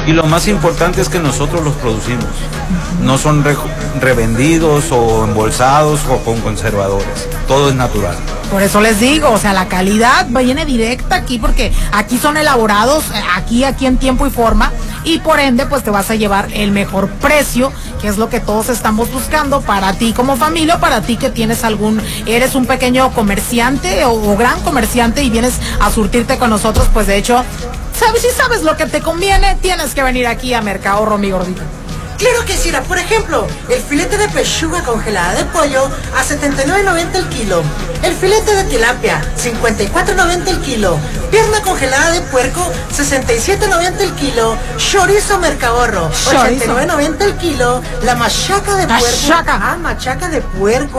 Y lo más importante es que nosotros los producimos. No son revendidos o embolsados o con conservadores. Todo es natural. Por eso les digo, o sea, la calidad viene directa aquí, porque aquí son elaborados, aquí en tiempo y forma, y por ende, pues te vas a llevar el mejor precio, que es lo que todos estamos buscando para ti como familia, para ti que eres un pequeño comerciante o gran comerciante y vienes a surtirte con nosotros, pues de hecho, si sabes lo que te conviene, tienes que venir aquí a Mercahorro, mi gordito. Claro que sí, por ejemplo, el filete de pechuga congelada de pollo a $79.90 el kilo, el filete de tilapia, $54.90 el kilo, pierna congelada de puerco, $67.90 el kilo, chorizo Mercahorro, $89.90 el kilo, la machaca de puerco, machaca de puerco,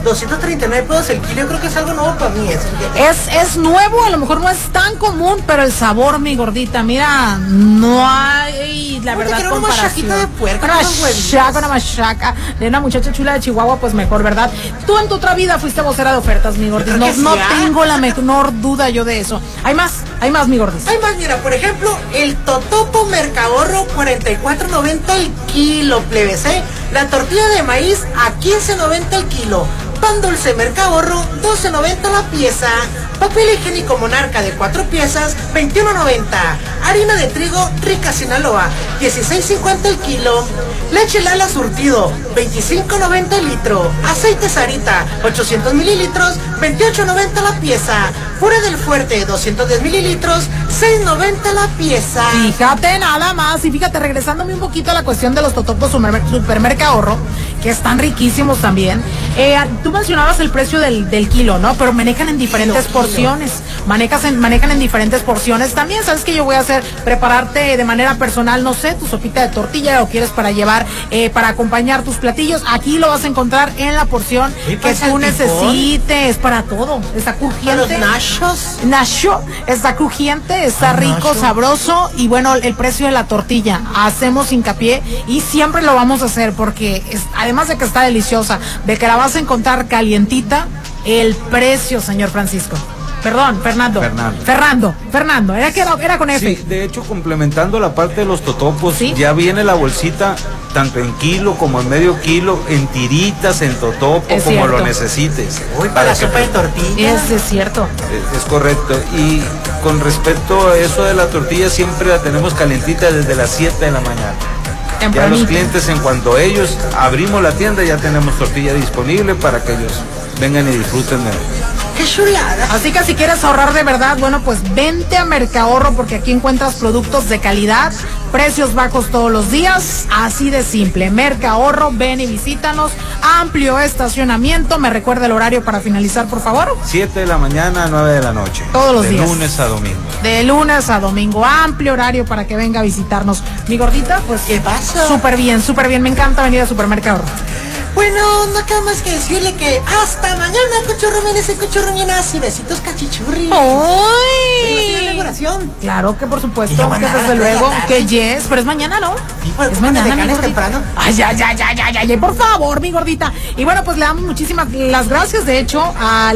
$239 el kilo. Yo creo que es algo nuevo para mí. Es nuevo, a lo mejor no es tan común, pero el sabor, mi gordita, mira, no hay, la verdad, comparación. Una machaquita de puerco. Una machaca de una muchacha chula de Chihuahua, pues mejor, ¿verdad? Tú en tu otra vida fuiste vocera de ofertas, mi gordis. No tengo la menor duda yo de eso. Hay más, mi gordis. Hay más, mira, por ejemplo, el totopo Mercahorro, $44.90 el kilo, plebes, La tortilla de maíz a $15.90 el kilo. Pan dulce Mercahorro, $12.90 la pieza. Papel higiénico Monarca de 4 piezas, $21.90. Harina de trigo Rica Sinaloa, $16.50 el kilo. Leche Lala surtido, $25.90 el litro. Aceite Sarita, 800 mililitros, $28.90 la pieza. Puré del Fuerte, 210 mililitros, $6.90 la pieza. Fíjate nada más, y fíjate, regresándome un poquito a la cuestión de los totopos Supermercahorro, que están riquísimos también. Tú mencionabas el precio del kilo, ¿no? Pero manejan en diferentes porciones. Manejan en diferentes porciones. También sabes que yo voy a prepararte de manera personal, no sé, tu sopita de tortilla o quieres para llevar, para acompañar tus platillos. Aquí lo vas a encontrar en la porción que tú necesites, para todo. Está crujiente. Nacho, está crujiente, está rico, sabroso, y bueno, el precio de la tortilla. Hacemos hincapié y siempre lo vamos a hacer porque además de que está deliciosa, de que la vas a encontrar calientita, el precio, señor Francisco. Perdón, Fernando, era con F. Sí, de hecho, complementando la parte de los totopos, ¿sí? Ya viene la bolsita, tanto en kilo como en medio kilo, en tiritas, en totopo, como lo necesites. Uy, para la sopa de tortilla. Es cierto. Es correcto. Y con respecto a eso de la tortilla, siempre la tenemos calentita desde las 7 de la mañana. Ya los clientes, en cuanto ellos abrimos la tienda, ya tenemos tortilla disponible para que ellos vengan y disfruten de ¡Qué chulada! Así que si quieres ahorrar de verdad, bueno, pues vente a Mercahorro, porque aquí encuentras productos de calidad, precios bajos todos los días, así de simple. Mercahorro, ven y visítanos. Amplio estacionamiento. ¿Me recuerda el horario para finalizar, por favor? 7 de la mañana a 9 de la noche. Todos los días. De lunes a domingo. De lunes a domingo. Amplio horario para que venga a visitarnos. Mi gordita, pues... ¿Qué pasa? Súper bien. Me encanta venir a Supermercahorro. Bueno, no queda más que decirle que hasta mañana, cochorromines y cochorrominas, y besitos cachichurri. ¡Uy! inauguración. Claro que por supuesto, que desde luego, que yes, pero es mañana, ¿no? Sí, pues, es mañana, mi gordita. temprano. Ay, ya, por favor, mi gordita. Y bueno, pues le damos muchísimas las gracias, de hecho, a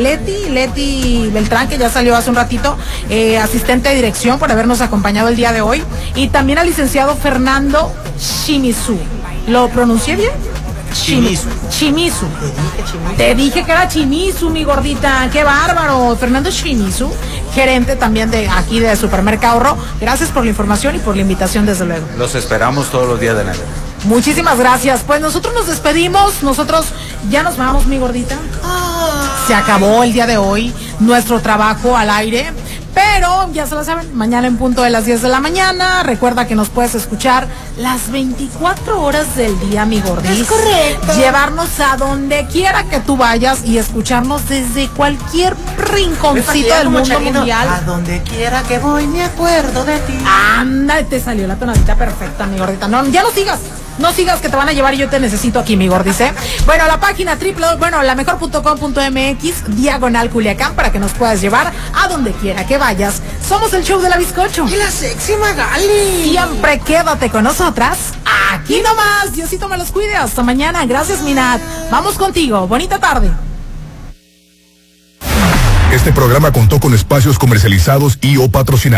Leti Beltrán, que ya salió hace un ratito, asistente de dirección, por habernos acompañado el día de hoy. Y también al licenciado Fernando Shimizu. ¿Lo pronuncié bien? Shimizu. Te dije que era Shimizu, mi gordita. Qué bárbaro. Fernando Shimizu, gerente también de aquí de Supermercahorro. Gracias por la información y por la invitación, desde luego. Los esperamos todos los días de enero. Muchísimas gracias. Pues nosotros nos despedimos. Nosotros ya nos vamos, mi gordita. Se acabó el día de hoy nuestro trabajo al aire. Pero ya se lo saben, mañana en punto de las 10 de la mañana. Recuerda que nos puedes escuchar las 24 horas del día, mi gordis. Es correcto. Llevarnos a donde quiera que tú vayas y escucharnos desde cualquier rinconcito del mundo mundial. A donde quiera que voy me acuerdo de ti. Anda, te salió la tonadita perfecta, mi gordita. No, ya no sigas. No sigas, que te van a llevar y yo te necesito aquí, mi gordis, ¿eh? Bueno, la página lamejor.com.mx/Culiacán para que nos puedas llevar a donde quiera que vayas. Somos el show de la bizcocho. Y la sexy Magali. Siempre quédate con nosotras. Aquí nomás. Diosito me los cuide. Hasta mañana. Gracias, Minat. Vamos contigo. Bonita tarde. Este programa contó con espacios comercializados y o patrocinados.